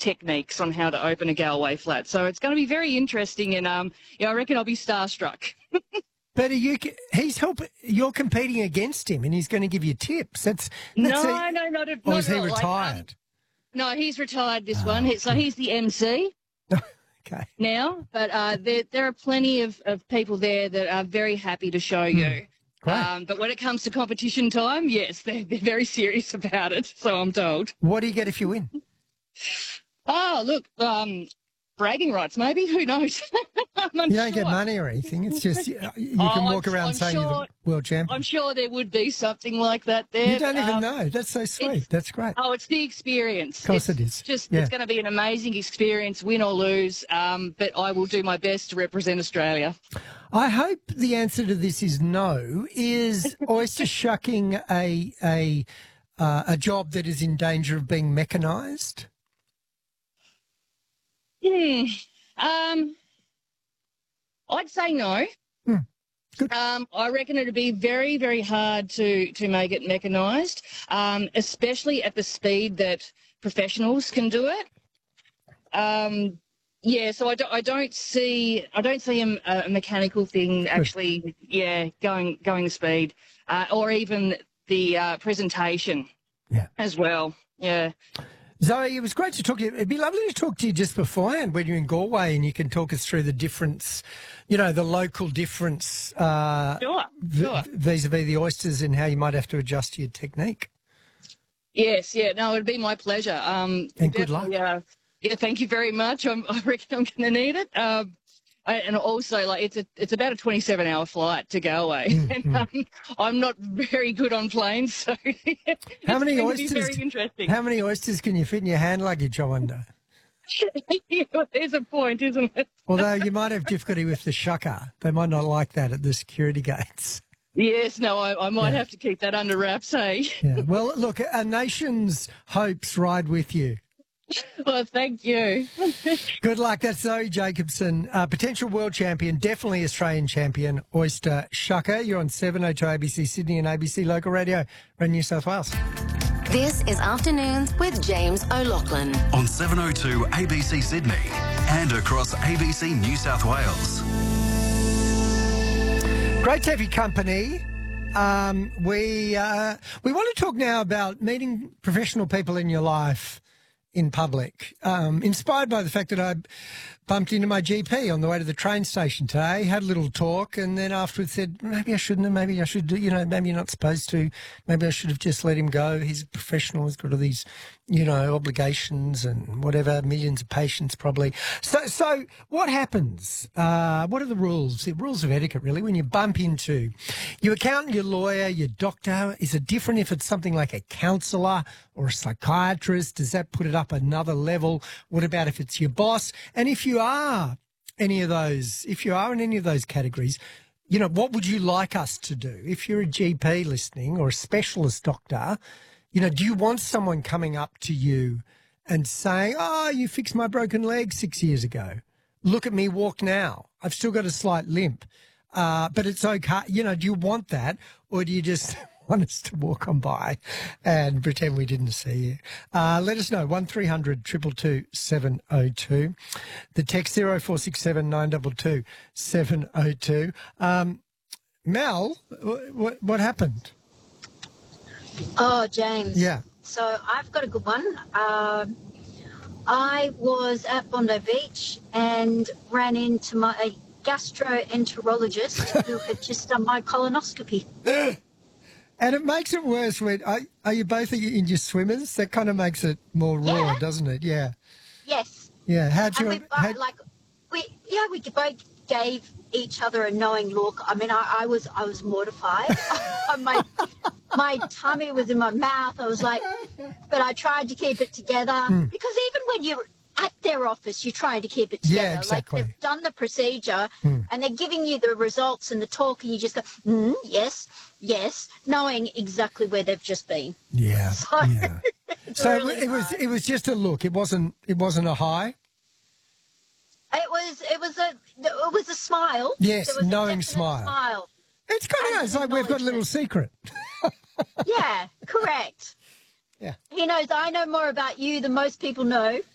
techniques on how to open a Galway flat. So it's going to be very interesting, and I reckon I'll be starstruck. But you're competing against him, and he's going to give you tips. Not at all. Or is he retired? No, he's retired this one. So he's the MC. Okay. Now, but there are plenty of people there that are very happy to show you. Great. But when it comes to competition time, yes, they're very serious about it, so I'm told. What do you get if you win? Oh, look, bragging rights, maybe. Who knows? You don't get money or anything. It's just you can walk around saying you're the world champion. I'm sure there would be something like that there. You don't even know. That's so sweet. That's great. Oh, it's the experience. Of course it is. It's going to be an amazing experience, win or lose, but I will do my best to represent Australia. I hope the answer to this is no. Is oyster shucking a job that is in danger of being mechanised? I'd say no. Good. I reckon it'd be very, very hard to make it mechanised, especially at the speed that professionals can do it. So I don't see a mechanical thing actually. Going the speed, or even the presentation. As well. Yeah. Zoe, it was great to talk to you. It'd be lovely to talk to you just beforehand when you're in Galway, and you can talk us through the difference, the local difference vis-a-vis the oysters and how you might have to adjust your technique. Yes, no, it'd be my pleasure. And good luck. Thank you very much. I reckon I'm going to need it. And also, it's about a 27-hour flight to Galway, and I'm not very good on planes, so how many oysters? Very interesting. How many oysters can you fit in your hand luggage, I wonder? There's a point, isn't it? Although you might have difficulty with the shucker, they might not like that at the security gates. Yes, no, I might have to keep that under wraps, hey? Yeah. Well, look, a nation's hopes ride with you. Well, thank you. Good luck. That's Zoe Jacobson, potential world champion, definitely Australian champion, oyster shucker. You're on 702 ABC Sydney and ABC Local Radio around New South Wales. This is Afternoons with James O'Loughlin. On 702 ABC Sydney and across ABC New South Wales. Great to have your company. We want to talk now about meeting professional people in your life in public, inspired by the fact that I bumped into my GP on the way to the train station today, had a little talk, and then afterwards said, maybe I shouldn't have, maybe I should do, maybe you're not supposed to, maybe I should have just let him go. He's a professional, he's got all these, obligations and whatever, millions of patients probably. So what happens? What are the rules? The rules of etiquette, really, when you bump into your accountant, your lawyer, your doctor? Is it different if it's something like a counsellor or a psychiatrist? Does that put it up another level? What about if it's your boss? And if you are in any of those categories, what would you like us to do? If you're a GP listening or a specialist doctor, do you want someone coming up to you and saying, oh, you fixed my broken leg 6 years ago. Look at me walk now. I've still got a slight limp, but it's okay. Do you want that, or do you just want us to walk on by and pretend we didn't see you? Let us know, 1300 222 702. The text 0467 922 702. Mel, what happened? Oh, James. Yeah. So I've got a good one. I was at Bondi Beach and ran into my gastroenterologist who had just done my colonoscopy. And it makes it worse when are you both in your swimmers? That kind of makes it more raw, doesn't it? Yeah. Yes. Yeah. How'd you? We both gave each other a knowing look. I mean, I was mortified. My tummy was in my mouth. I was like, but I tried to keep it together because even when you're at their office, you're trying to keep it together. Yeah, exactly. Like they've done the procedure and they're giving you the results and the talk, and you just go, yes, knowing exactly where they've just been. Yeah. So, yeah. So really it was just a look. It wasn't a high. It was a smile. Yes, There was knowing a smile. It's kind of like we've got a little secret. Yeah, correct. Yeah. He knows I know more about you than most people know.